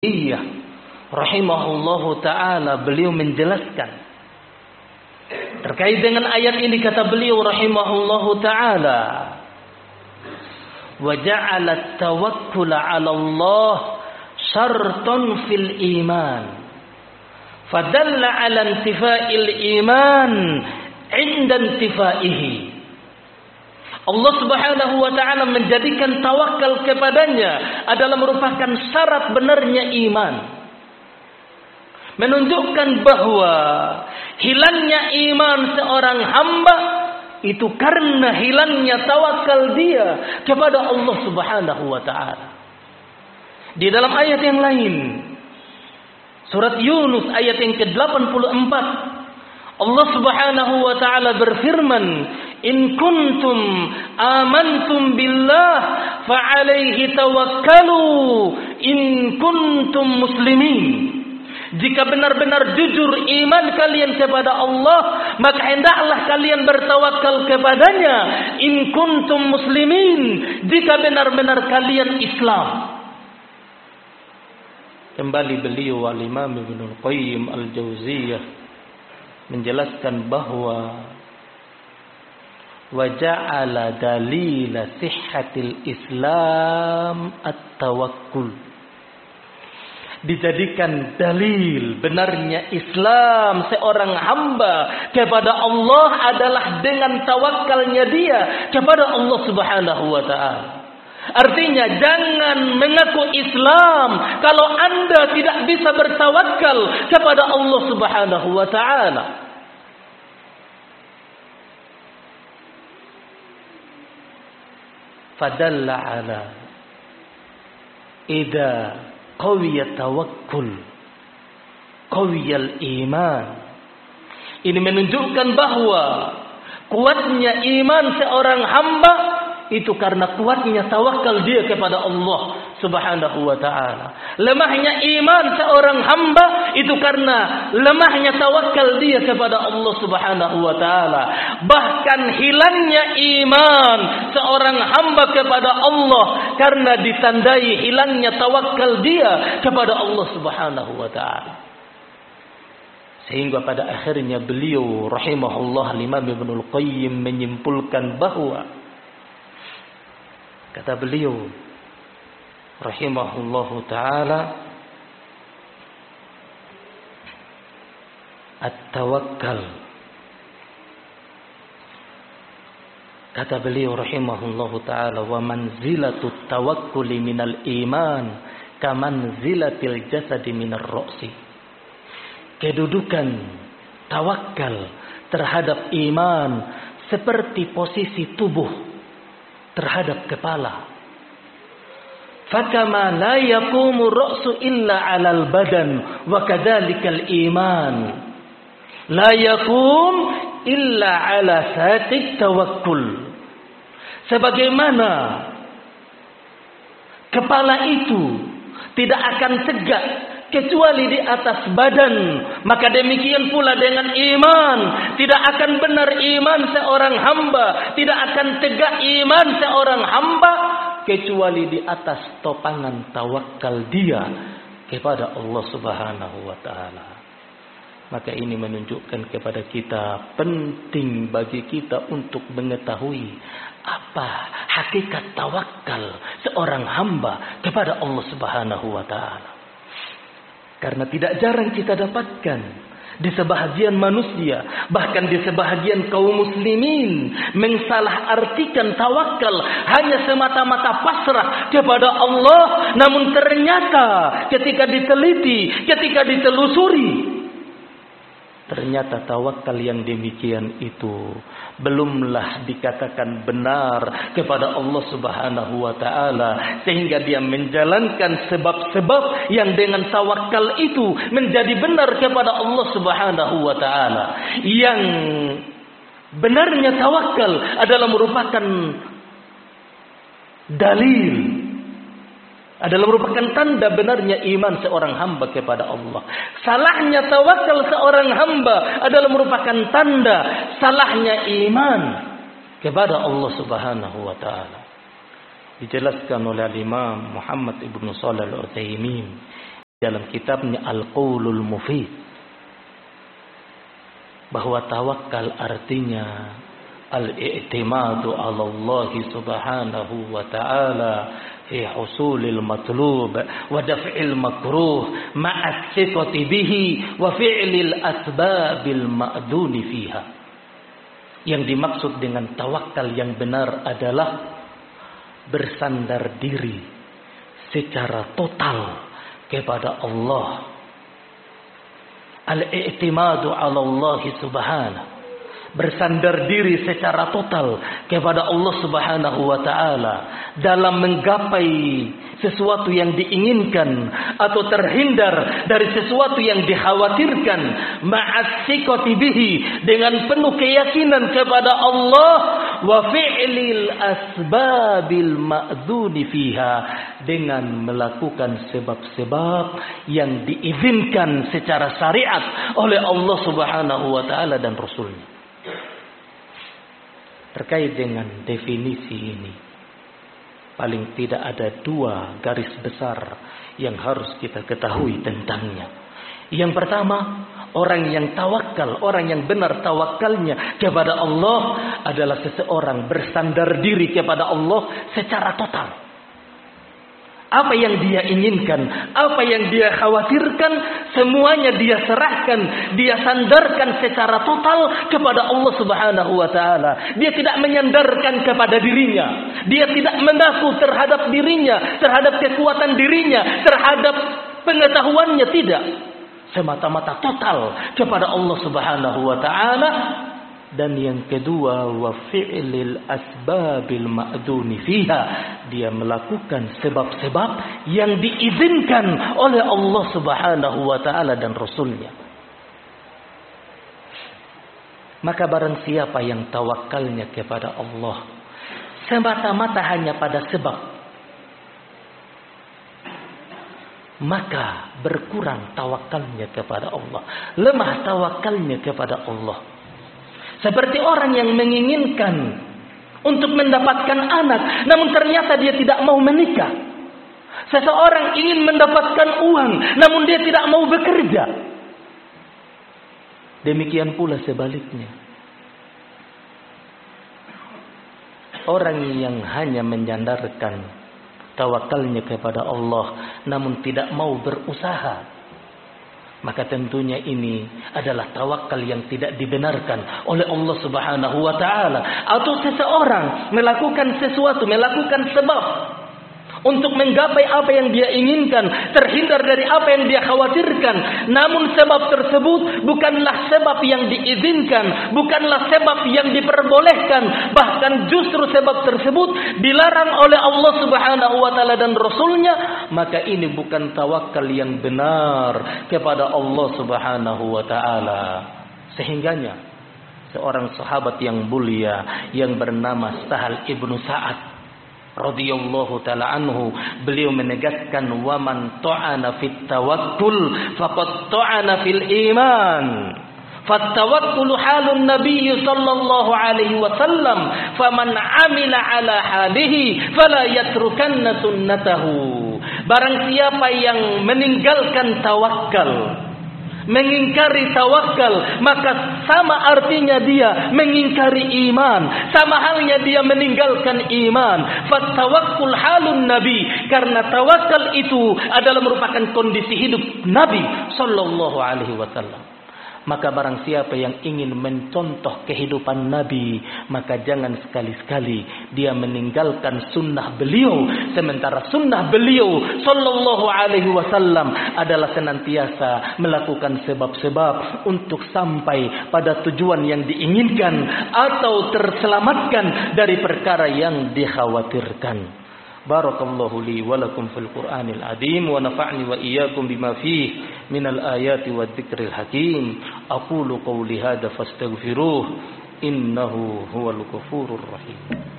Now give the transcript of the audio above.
Iya, rahimahullahu ta'ala, beliau menjelaskan terkait dengan ayat ini. Kata beliau rahimahullahu ta'ala, wa ja'ala at-tawakkul 'ala Allah syartan fil iman, fadalla 'ala intifa'il iman 'inda intifa'ihi. Allah Subhanahu wa ta'ala menjadikan tawakal kepadanya adalah merupakan syarat benarnya iman. Menunjukkan bahwa hilangnya iman seorang hamba itu karena hilangnya tawakal dia kepada Allah Subhanahu wa ta'ala. Di dalam ayat yang lain, surat Yunus ayat yang ke-84, Allah Subhanahu wa ta'ala berfirman, in kuntum amantum billah fa'alaihi tawakkalu in kuntum muslimin. Jika benar-benar jujur iman kalian kepada Allah, maka hendaklah kalian bertawakal kepadanya. In kuntum muslimin, jika benar-benar kalian Islam. Kembali beliau Al-Imam Ibnul Qayyim Al-Jauziyah menjelaskan bahwa wa ja'ala dalila sihhatil Islam at-tawakkul. Dijadikan dalil benarnya Islam seorang hamba kepada Allah adalah dengan tawakalnya dia kepada Allah Subhanahu wa ta'ala. Artinya jangan mengaku Islam kalau Anda tidak bisa bertawakal kepada Allah Subhanahu wa ta'ala. Fadalla ala idza qawiya tawakkul qawiyal iman. Ini menunjukkan bahwa kuatnya iman seorang hamba itu karena kuatnya tawakal dia kepada Allah Subhanahu wa ta'ala. Lemahnya iman seorang hamba itu karena lemahnya tawakal dia kepada Allah Subhanahu wa ta'ala. Bahkan hilangnya iman seorang hamba kepada Allah karena ditandai hilangnya tawakal dia kepada Allah Subhanahu wa ta'ala. Sehingga pada akhirnya beliau rahimahullah Imam Ibnul Qayyim menyimpulkan bahwa, kata beliau rahimahullahu ta'ala, at-tawakkal, kata beliau rahimahullahu ta'ala, wa manzilatut tawakkuli minal iman kamanzilatil jasadi minar ra'si. Kedudukan tawakal terhadap iman seperti posisi tubuh terhadap kepala. Fakama la yaqumu ra'su illa 'alal badan wa kadzalikal iman la yaqum illa 'ala satik tawakkul. Sebagaimana kepala itu tidak akan tegak kecuali di atas badan, maka demikian pula dengan iman. Tidak akan benar iman seorang hamba, tidak akan tegak iman seorang hamba kecuali di atas topangan tawakal dia kepada Allah Subhanahu wa ta'ala. Maka ini menunjukkan kepada kita penting bagi kita untuk mengetahui apa hakikat tawakal seorang hamba kepada Allah Subhanahu wa ta'ala. Karena tidak jarang kita dapatkan di sebahagian manusia, bahkan di sebahagian kaum muslimin, mensalahartikan tawakal hanya semata-mata pasrah kepada Allah. Namun ternyata ketika diteliti, ketika ditelusuri, ternyata tawakal yang demikian itu belumlah dikatakan benar kepada Allah Subhanahu wa ta'ala, sehingga dia menjalankan sebab-sebab yang dengan tawakal itu menjadi benar kepada Allah Subhanahu wa ta'ala. Yang benarnya tawakal adalah merupakan dalil, adalah merupakan tanda benarnya iman seorang hamba kepada Allah. Salahnya tawakal seorang hamba adalah merupakan tanda salahnya iman kepada Allah Subhanahu wa ta'ala. Dijelaskan oleh Imam Muhammad ibn Shalih Al-Utsaimin dalam kitabnya Al-Qaulul Mufid bahwa tawakal artinya al-i'timadu 'ala Allah subhanahu wa ta'ala fi husulil matlub wa daf'il makruh ma'a thiqati bihi wa fi'lil asbabil ma'duni fiha. Yang dimaksud dengan tawakal yang benar adalah bersandar diri secara total kepada Allah. Al-i'timadu 'ala Allah subhanahu, bersandar diri secara total kepada Allah Subhanahu wa taala dalam menggapai sesuatu yang diinginkan atau terhindar dari sesuatu yang dikhawatirkan, ma'as-siqati bihi, dengan penuh keyakinan kepada Allah, wa fi'lil asbabil ma'dzuni fiha, dengan melakukan sebab-sebab yang diizinkan secara syariat oleh Allah Subhanahu wa taala dan Rasulnya. Terkait dengan definisi ini, paling tidak ada 2 garis besar yang harus kita ketahui tentangnya. Yang pertama, orang yang tawakal, orang yang benar tawakalnya kepada Allah adalah seseorang bersandar diri kepada Allah secara total. Apa yang dia inginkan, apa yang dia khawatirkan, semuanya dia serahkan, dia sandarkan secara total kepada Allah Subhanahu wa taala. Dia tidak menyandarkan kepada dirinya. Dia tidak mengaku terhadap dirinya, terhadap kekuatan dirinya, terhadap pengetahuannya, tidak. Semata-mata total kepada Allah Subhanahu wa taala. Dan yang kedua, wa fi'lil asbabil ma'duni fiha, dia melakukan sebab-sebab yang diizinkan oleh Allah Subhanahu wa taala dan Rasulnya. Maka barang siapa yang tawakalnya kepada Allah semata-mata hanya pada sebab, maka berkurang tawakalnya kepada Allah, lemah tawakalnya kepada Allah. Seperti orang yang menginginkan untuk mendapatkan anak, namun ternyata dia tidak mau menikah. Seseorang ingin mendapatkan uang, namun dia tidak mau bekerja. Demikian pula sebaliknya. Orang yang hanya menyandarkan tawakalnya kepada Allah, namun tidak mau berusaha, maka tentunya ini adalah tawakal yang tidak dibenarkan oleh Allah Subhanahu wa taala. Atau seseorang melakukan sesuatu, melakukan sebab untuk menggapai apa yang dia inginkan, terhindar dari apa yang dia khawatirkan, namun sebab tersebut bukanlah sebab yang diizinkan, bukanlah sebab yang diperbolehkan, bahkan justru sebab tersebut dilarang oleh Allah Subhanahu wa taala dan Rasulnya, maka ini bukan tawakal yang benar kepada Allah Subhanahu wa taala. Sehingganya seorang sahabat yang mulia yang bernama Sahal ibnu Sa'ad radhiyallahu taala anhu, beliau menegaskan, wa man ta'ana fit tawakkul faqad ta'ana fil iman. Fattawakkul halun nabiy sallallahu alaihi wasallam, faman amila ala halihi fala yatrukanna sunnatahu. Barang siapa yang meninggalkan tawakal, mengingkari tawakal, maka sama artinya dia mengingkari iman, sama halnya dia meninggalkan iman. Fattawakkul halun nabi, karena tawakal itu adalah merupakan kondisi hidup Nabi sallallahu alaihi wasallam. Maka barang siapa yang ingin mencontoh kehidupan Nabi, maka jangan sekali-sekali dia meninggalkan sunnah beliau, sementara sunnah beliau sallallahu alaihi wasallam adalah senantiasa melakukan sebab-sebab untuk sampai pada tujuan yang diinginkan atau terselamatkan dari perkara yang dikhawatirkan. Barakallahu li wa lakum fil Qur'anil azim wa nafa'ni wa iyyakum bima fihi minal ayati wadh-dhikril hakim. Aqulu qawli hadza fastaghfiruh innahu huwal ghafurur rahim.